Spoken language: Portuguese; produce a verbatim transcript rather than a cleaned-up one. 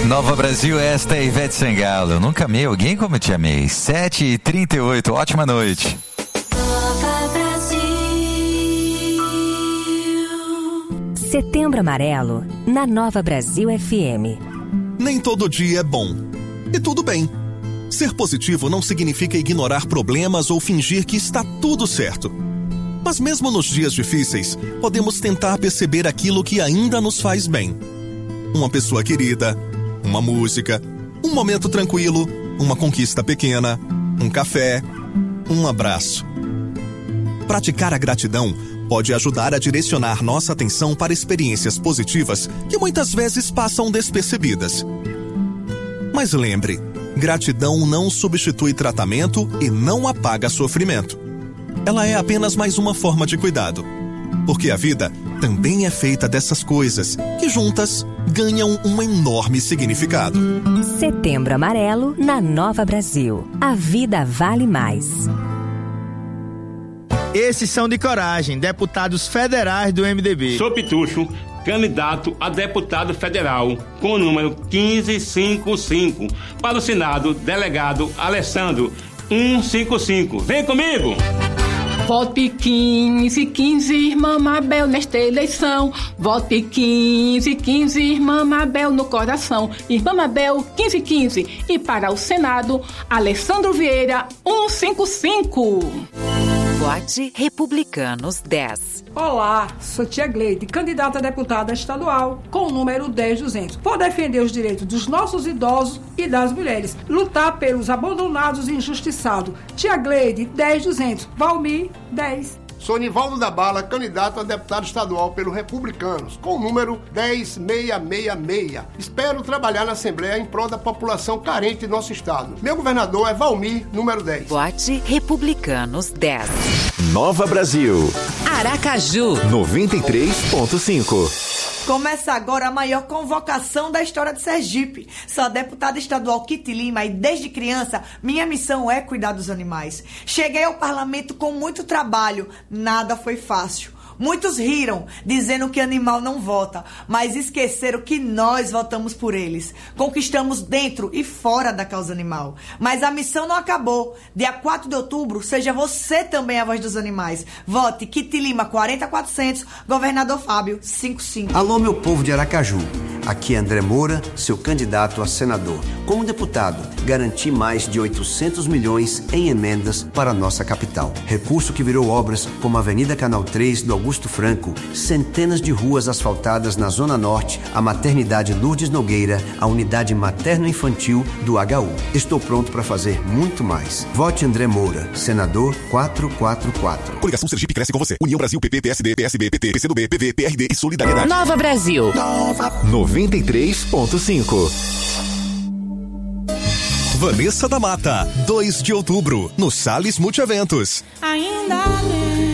Nova Brasil, esta é Ivete Sangalo. Nunca amei alguém como eu te amei. sete e trinta e oito, ótima noite. Nova Brasil. Setembro Amarelo, na Nova Brasil F M. Nem todo dia é bom. E tudo bem. Ser positivo não significa ignorar problemas ou fingir que está tudo certo. Mas mesmo nos dias difíceis, podemos tentar perceber aquilo que ainda nos faz bem. Uma pessoa querida, uma música, um momento tranquilo, uma conquista pequena, um café, um abraço. Praticar a gratidão pode ajudar a direcionar nossa atenção para experiências positivas que muitas vezes passam despercebidas. Mas lembre, gratidão não substitui tratamento e não apaga sofrimento. Ela é apenas mais uma forma de cuidado. Porque a vida também é feita dessas coisas que juntas ganham um enorme significado. Setembro Amarelo, na Nova Brasil. A vida vale mais. Esses são de coragem, deputados federais do M D B. Sou Pitucho, candidato a deputado federal, com o número quinze cinquenta e cinco. Para o Senado, delegado Alessandro cento e cinquenta e cinco. Vem comigo! Vote quinze, quinze, irmã Mabel, nesta eleição. Vote quinze, quinze, irmã Mabel, no coração. Irmã Mabel, quinze, quinze. E para o Senado, Alessandro Vieira, cento e cinquenta e cinco. Vote Republicanos dez. Olá, sou Tia Gleide, candidata a deputada estadual com o número dez duzentos. Vou defender os direitos dos nossos idosos e das mulheres. Lutar pelos abandonados e injustiçados. Tia Gleide, dez duzentos. Valmir, dez. Sou Nivaldo da Bala, candidato a deputado estadual pelo Republicanos, com o número dez seiscentos e sessenta e seis. Espero trabalhar na Assembleia em prol da população carente de nosso estado. Meu governador é Valmir, número dez. Vote Republicanos dez. Nova Brasil. Aracaju. noventa e três ponto cinco. Começa agora a maior convocação da história de Sergipe. Sou a deputada estadual Kitty Lima e desde criança minha missão é cuidar dos animais. Cheguei ao parlamento com muito trabalho, nada foi fácil. Muitos riram, dizendo que animal não vota, mas esqueceram que nós votamos por eles. Conquistamos dentro e fora da causa animal. Mas a missão não acabou. Dia quatro de outubro, seja você também a voz dos animais. Vote Kitty Lima quarenta quatrocentos, governador Fábio cinquenta e cinco. Alô, meu povo de Aracaju. Aqui é André Moura, seu candidato a senador. Como deputado, garanti mais de oitocentos milhões em emendas para a nossa capital. Recurso que virou obras como a Avenida Canal três do Augusto Franco, centenas de ruas asfaltadas na Zona Norte, a maternidade Lourdes Nogueira, a unidade materno-infantil do H U. Estou pronto para fazer muito mais. Vote André Moura, senador quatrocentos e quarenta e quatro. Coligação Sergipe cresce com você. União Brasil, P P, P S D, P S B, P T, P C do B, P V, P R D e Solidariedade. Nova Brasil. Nova. noventa e três ponto cinco. Vanessa da Mata, dois de outubro, no Salles Multieventos. Ainda lembro